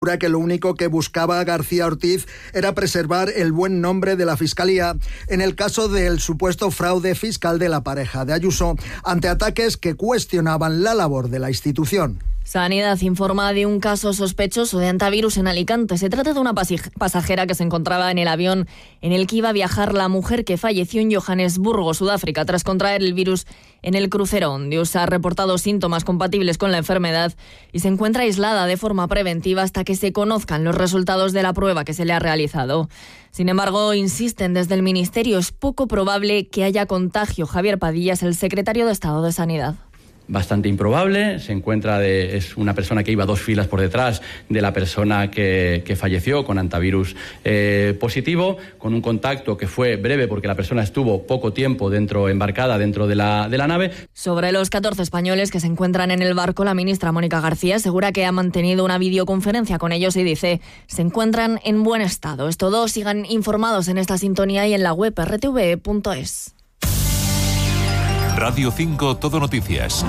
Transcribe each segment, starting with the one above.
asegura que lo único que buscaba García Ortiz era preservar el buen nombre de la Fiscalía en el caso del supuesto fraude fiscal de la pareja de Ayuso, ante ataques que cuestionaban la labor de la institución. Sanidad informa de un caso sospechoso de antivirus en Alicante. Se trata de una pasajera que se encontraba en el avión en el que iba a viajar la mujer que falleció en Johannesburgo, Sudáfrica, tras contraer el virus en el crucero Ondius. Ha reportado síntomas compatibles con la enfermedad y se encuentra aislada de forma preventiva hasta que se conozcan los resultados de la prueba que se le ha realizado. Sin embargo, insisten desde el Ministerio, es poco probable que haya contagio. Javier Padilla es el secretario de Estado de Sanidad. Bastante improbable, es una persona que iba 2 filas por detrás de la persona que falleció con antivirus positivo, con un contacto que fue breve porque la persona estuvo poco tiempo embarcada dentro de la nave. Sobre los 14 españoles que se encuentran en el barco, la ministra Mónica García asegura que ha mantenido una videoconferencia con ellos y dice, se encuentran en buen estado. Es todo, sigan informados en esta sintonía y en la web rtve.es. Radio 5 Todo Noticias.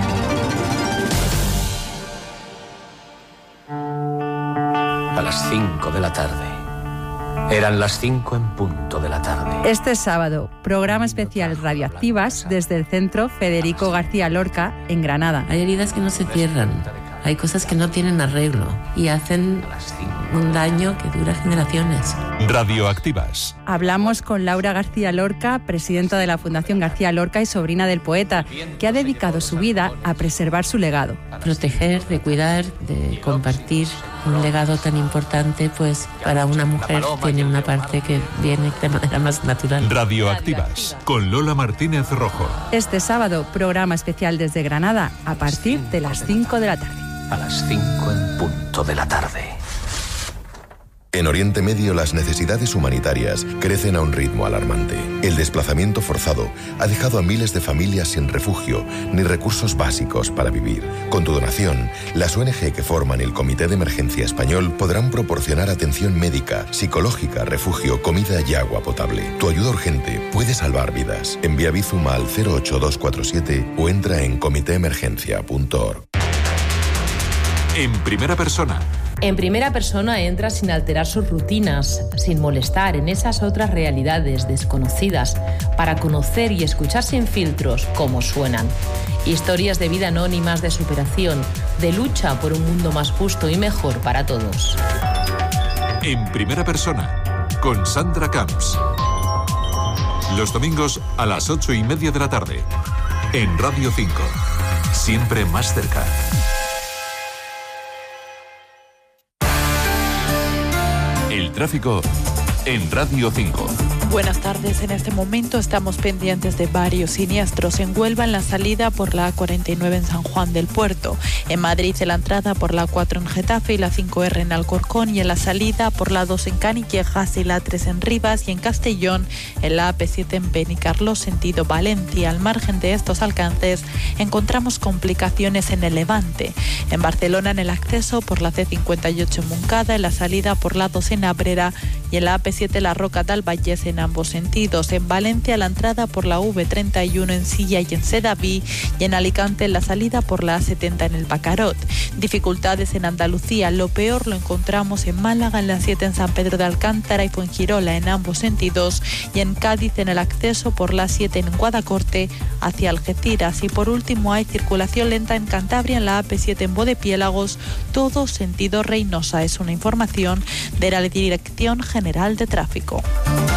A las 5 de la tarde. Eran las 5 en punto de la tarde. Este sábado, programa especial Radioactivas desde el Centro Federico García Lorca en Granada. Hay heridas que no se cierran, hay cosas que no tienen arreglo y hacen un daño que dura generaciones. Radioactivas. Hablamos con Laura García Lorca, presidenta de la Fundación García Lorca y sobrina del poeta, que ha dedicado su vida a preservar su legado. Proteger, de cuidar, de compartir un legado tan importante, pues para una mujer tiene una parte que viene de manera más natural. Radioactivas, con Lola Martínez Rojo. Este sábado, programa especial desde Granada, a partir de las 5 de la tarde. A las 5 en punto de la tarde. En Oriente Medio las necesidades humanitarias crecen a un ritmo alarmante. El desplazamiento forzado ha dejado a miles de familias sin refugio ni recursos básicos para vivir. Con tu donación, las ONG que forman el Comité de Emergencia Español podrán proporcionar atención médica, psicológica, refugio, comida y agua potable. Tu ayuda urgente puede salvar vidas. Envía Bizum al 08247 o entra en comitéemergencia.org. En primera persona. En primera persona entra sin alterar sus rutinas, sin molestar en esas otras realidades desconocidas, para conocer y escuchar sin filtros cómo suenan. Historias de vida anónimas, de superación, de lucha por un mundo más justo y mejor para todos. En primera persona, con Sandra Camps. Los domingos a las 8:30 de la tarde. En Radio 5. Siempre más cerca. El tráfico en Radio 5. Buenas tardes. En este momento estamos pendientes de varios siniestros. En Huelva, en la salida por la A49 en San Juan del Puerto. En Madrid, en la entrada por la A4 en Getafe y la 5R en Alcorcón. Y en la salida por la A2 en Canillejas y la A3 en Rivas. Y en Castellón, en la AP7 en Benicarló, sentido Valencia. Al margen de estos alcances, encontramos complicaciones en el Levante. En Barcelona, en el acceso por la C58 en Moncada. En la salida por la A2 en Abrera. Y en la AP7 La Roca del Vallés en ambos sentidos. En Valencia, la entrada por la V31 en Silla y en Sedaví, y en Alicante, la salida por la A70 en el Bacarot. Dificultades en Andalucía. Lo peor lo encontramos en Málaga, en la 7 en San Pedro de Alcántara y Fuengirola en ambos sentidos, y en Cádiz en el acceso por la 7 en Guadacorte hacia Algeciras. Y por último hay circulación lenta en Cantabria, en la AP7 en Bodepiélagos, todo sentido Reynosa. Es una información de la Dirección General de Tráfico.